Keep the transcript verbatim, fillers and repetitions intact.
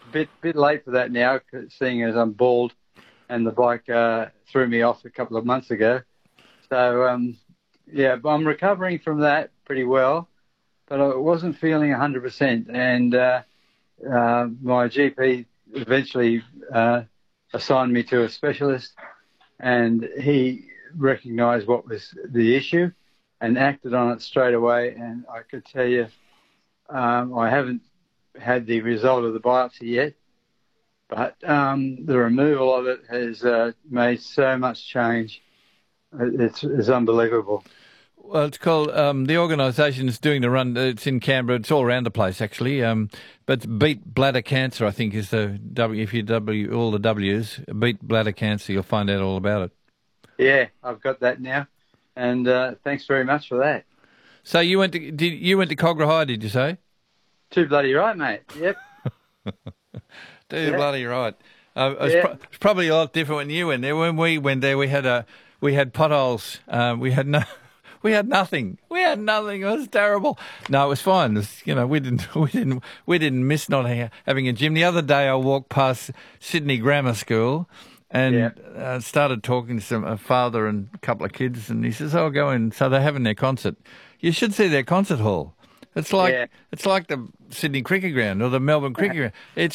bit bit late for that now, 'cause seeing as I'm bald, and the bike uh, threw me off a couple of months ago. So um, yeah, but I'm recovering from that pretty well, but I wasn't feeling one hundred percent, and uh, uh, my G P eventually uh, assigned me to a specialist, and he recognised what was the issue and acted on it straight away. And I could tell you, um, I haven't had the result of the biopsy yet, but um, the removal of it has uh, made so much change. It's, it's unbelievable. Well, it's called, um, the organisation is doing the run, it's in Canberra, it's all around the place actually, um, but Beat Bladder Cancer, I think, is the W, if you W, all the W's, Beat Bladder Cancer, you'll find out all about it. Yeah, I've got that now, and uh, thanks very much for that. So you went to, did, you went to Cogra High, did you say? Too bloody right, mate, yep. Too yeah. bloody right. Uh, it was yeah. pro- it's probably a lot different when you went there. When we went there, we had a, we had potholes, um, we had no... We had nothing. We had nothing. It was terrible. No, it was fine. It was, you know, we didn't, we didn't, we didn't miss not ha- having a gym. The other day, I walked past Sydney Grammar School, and yeah. uh, started talking to some a father and a couple of kids, and he says, "Oh, go in." So they're having their concert. You should see their concert hall. It's like yeah. it's like the Sydney Cricket Ground or the Melbourne Cricket Ground. It's